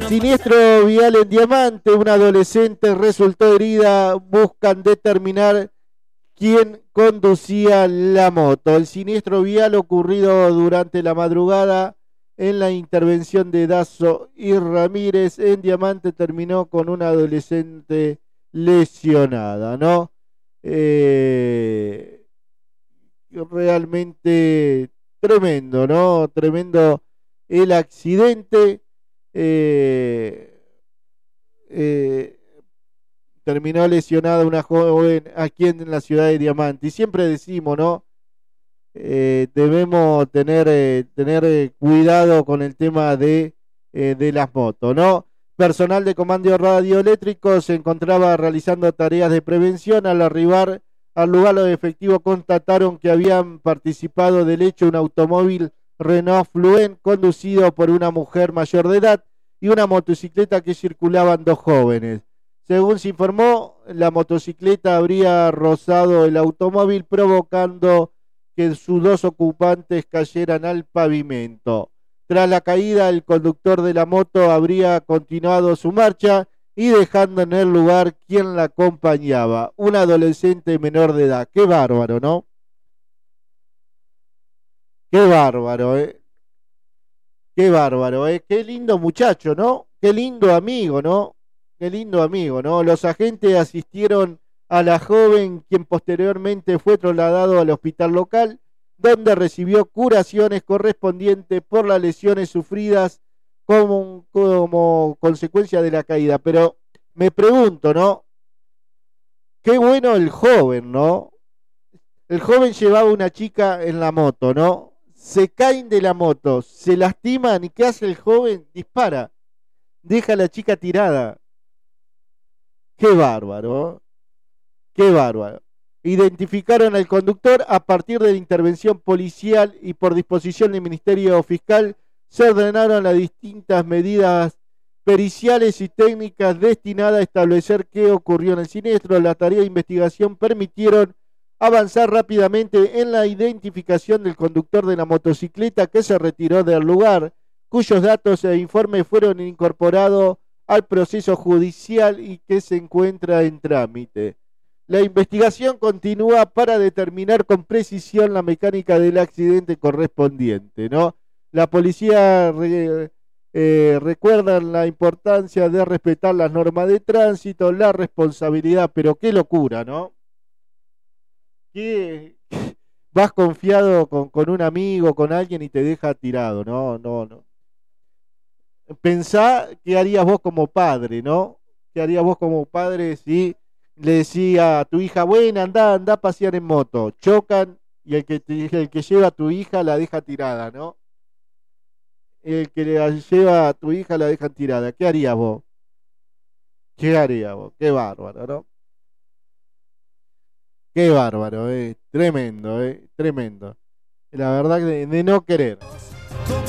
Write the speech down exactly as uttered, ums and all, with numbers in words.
Siniestro vial en Diamante, una adolescente resultó herida, buscan determinar quién conducía la moto. El siniestro vial ocurrido durante la madrugada en la intervención de Dazo y Ramírez en Diamante terminó con una adolescente lesionada, ¿no? Eh, realmente tremendo, ¿no? Tremendo el accidente. Eh, eh, terminó lesionada una joven aquí en la ciudad de Diamante. Y siempre decimos, ¿no? Eh, debemos tener, eh, tener eh, cuidado con el tema de, eh, de las motos, ¿no? Personal de comando radioeléctrico se encontraba realizando tareas de prevención. Al arribar al lugar, los efectivos constataron que habían participado del hecho un automóvil Renault Fluent conducido por una mujer mayor de edad y una motocicleta que circulaban dos jóvenes. Según se informó, la motocicleta habría rozado el automóvil provocando que sus dos ocupantes cayeran al pavimento. Tras la caída, el conductor de la moto habría continuado su marcha y dejando en el lugar quien la acompañaba, un adolescente menor de edad. Qué bárbaro, ¿no? Qué bárbaro, ¿eh? Qué bárbaro, ¿eh? Qué lindo muchacho, ¿no? Qué lindo amigo, ¿no? Qué lindo amigo, ¿no? Los agentes asistieron a la joven, quien posteriormente fue trasladado al hospital local, donde recibió curaciones correspondientes por las lesiones sufridas como, como consecuencia de la caída. Pero me pregunto, ¿no? Qué bueno el joven, ¿no? El joven llevaba una chica en la moto, ¿no? Se caen de la moto, se lastiman y ¿qué hace el joven? Dispara, deja a la chica tirada. Qué bárbaro, qué bárbaro. Identificaron al conductor a partir de la intervención policial y por disposición del Ministerio Fiscal se ordenaron las distintas medidas periciales y técnicas destinadas a establecer qué ocurrió en el siniestro. La tarea de investigación permitieron avanzar rápidamente en la identificación del conductor de la motocicleta que se retiró del lugar, cuyos datos e informes fueron incorporados al proceso judicial y que se encuentra en trámite. La investigación continúa para determinar con precisión la mecánica del accidente correspondiente, ¿no? La policía re, eh, recuerda la importancia de respetar las normas de tránsito, la responsabilidad, pero qué locura, ¿no? Que vas confiado con, con un amigo, con alguien y te deja tirado, no, no, no. Pensá qué harías vos como padre, ¿no? ¿Qué harías vos como padre si le decía a tu hija, bueno, anda, anda a pasear en moto? Chocan y el que, te, el que lleva a tu hija la deja tirada, ¿no? El que le lleva a tu hija la deja tirada. ¿Qué harías vos? ¿Qué harías vos? Qué bárbaro, ¿no? Qué bárbaro, eh. Tremendo, eh. Tremendo. La verdad que de, de no querer.